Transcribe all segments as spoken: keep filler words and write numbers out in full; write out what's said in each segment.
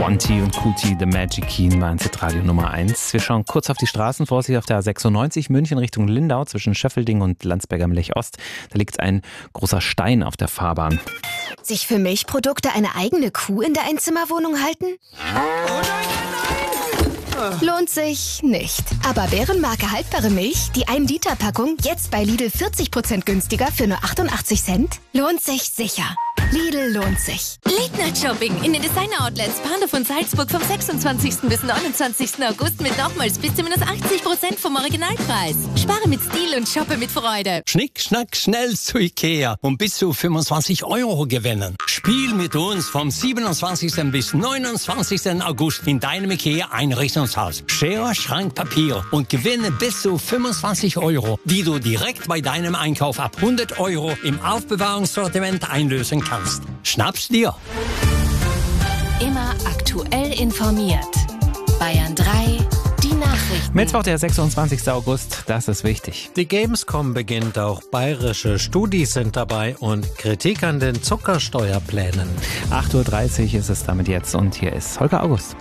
Wanty und Kuti, The Magic Keen waren Radio Nummer eins. Wir schauen kurz auf die Straßen. Vorsicht auf der A sechsundneunzig, München Richtung Lindau zwischen Schöffelding und Landsberg am Lech Ost. Da liegt ein großer Stein auf der Fahrbahn. Sich für Milchprodukte eine eigene Kuh in der Einzimmerwohnung halten? Lohnt sich nicht. Aber Bärenmarke haltbare Milch, die ein Liter Packung, jetzt bei Lidl vierzig Prozent günstiger für nur achtundachtzig Cent? Lohnt sich sicher. Lidl lohnt sich. Late Night Shopping in den Designer-Outlets Pandorf und Salzburg vom sechsundzwanzigsten bis neunundzwanzigsten August mit nochmals bis zu minus achtzig Prozent vom Originalpreis. Spare mit Stil und shoppe mit Freude. Schnick, schnack, schnell zu Ikea und bis zu fünfundzwanzig Euro gewinnen. Spiel mit uns vom siebenundzwanzigsten bis neunundzwanzigsten August in deinem Ikea-Einrichtungshaus. Schere, Schrank, Papier und gewinne bis zu fünfundzwanzig Euro, die du direkt bei deinem Einkauf ab hundert Euro im Aufbewahrungssortiment einlösen kannst. Schnapp's dir! Immer aktuell informiert. Bayern drei, die Nachrichten. Mittwoch, der sechsundzwanzigsten August, das ist wichtig. Die Gamescom beginnt, auch bayerische Studis sind dabei und Kritik an den Zuckersteuerplänen. acht Uhr dreißig ist es damit jetzt und hier ist Holger August.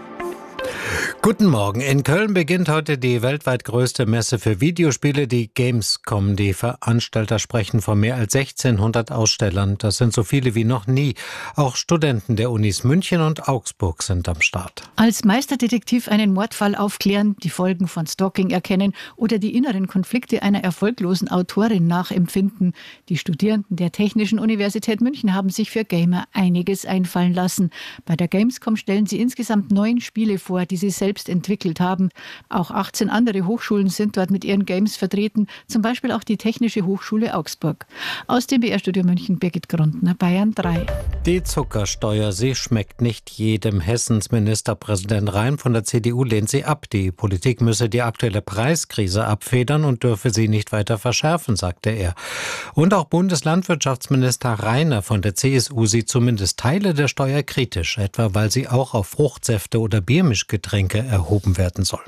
Guten Morgen. In Köln beginnt heute die weltweit größte Messe für Videospiele, die Gamescom. Die Veranstalter sprechen von mehr als sechzehnhundert Ausstellern. Das sind so viele wie noch nie. Auch Studenten der Unis München und Augsburg sind am Start. Als Meisterdetektiv einen Mordfall aufklären, die Folgen von Stalking erkennen oder die inneren Konflikte einer erfolglosen Autorin nachempfinden. Die Studierenden der Technischen Universität München haben sich für Gamer einiges einfallen lassen. Bei der Gamescom stellen sie insgesamt neun Spiele vor, die sie selbst entwickelt haben. Auch achtzehn andere Hochschulen sind dort mit ihren Games vertreten, zum Beispiel auch die Technische Hochschule Augsburg. Aus dem B R-Studio München, Birgit Grundner, Bayern drei. Die Zuckersteuer, sie schmeckt nicht jedem. Hessens Ministerpräsident Rhein von der C D U lehnt sie ab. Die Politik müsse die aktuelle Preiskrise abfedern und dürfe sie nicht weiter verschärfen, sagte er. Und auch Bundeslandwirtschaftsminister Rainer von der C S U sieht zumindest Teile der Steuer kritisch, etwa weil sie auch auf Fruchtsäfte oder Biermischgetränke erhoben werden soll.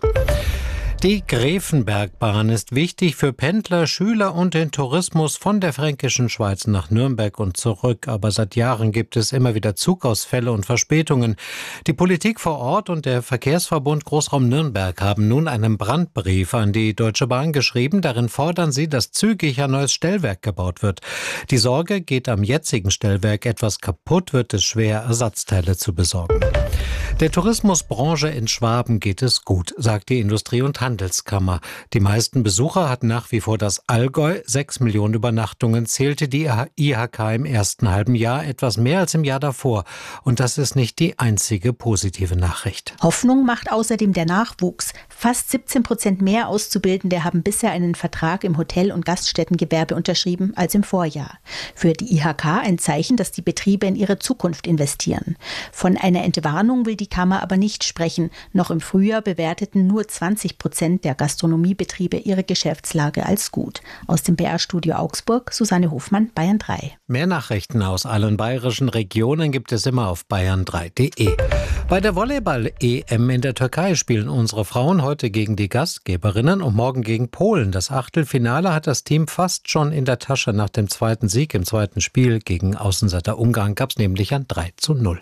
Die Gräfenbergbahn ist wichtig für Pendler, Schüler und den Tourismus von der Fränkischen Schweiz nach Nürnberg und zurück. Aber seit Jahren gibt es immer wieder Zugausfälle und Verspätungen. Die Politik vor Ort und der Verkehrsverbund Großraum Nürnberg haben nun einen Brandbrief an die Deutsche Bahn geschrieben. Darin fordern sie, dass zügig ein neues Stellwerk gebaut wird. Die Sorge, geht am jetzigen Stellwerk etwas kaputt, wird es schwer, Ersatzteile zu besorgen. Der Tourismusbranche in Schwaben geht es gut, sagt die Industrie- und Handelskammer. Die meisten Besucher hatten nach wie vor das Allgäu. Sechs Millionen Übernachtungen zählte die I H K im ersten halben Jahr, etwas mehr als im Jahr davor. Und das ist nicht die einzige positive Nachricht. Hoffnung macht außerdem der Nachwuchs. Fast siebzehn Prozent mehr Auszubildende haben bisher einen Vertrag im Hotel- und Gaststättengewerbe unterschrieben als im Vorjahr. Für die I H K ein Zeichen, dass die Betriebe in ihre Zukunft investieren. Von einer Entwarnung will die Kammer aber nicht sprechen. Noch im Frühjahr bewerteten nur zwanzig Prozent der Gastronomiebetriebe ihre Geschäftslage als gut. Aus dem B R-Studio Augsburg, Susanne Hofmann, Bayern drei. Mehr Nachrichten aus allen bayerischen Regionen gibt es immer auf bayern drei punkt de. Bei der Volleyball-E M in der Türkei spielen unsere Frauen heute gegen die Gastgeberinnen und morgen gegen Polen. Das Achtelfinale hat das Team fast schon in der Tasche. Nach dem zweiten Sieg im zweiten Spiel gegen Außenseiter Ungarn gab es nämlich ein drei zu null.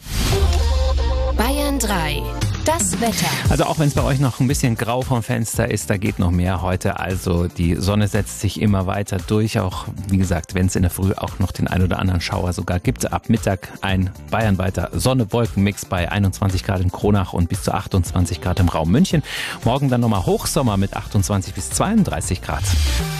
Bayern drei. Das Wetter. Also auch wenn es bei euch noch ein bisschen grau vom Fenster ist, da geht noch mehr heute. Also die Sonne setzt sich immer weiter durch. Auch wie gesagt, wenn es in der Früh auch noch den ein oder anderen Schauer sogar gibt. Ab Mittag ein bayernweiter Sonne-Wolken-Mix bei einundzwanzig Grad in Kronach und bis zu achtundzwanzig Grad im Raum München. Morgen dann nochmal Hochsommer mit achtundzwanzig bis zweiunddreißig Grad.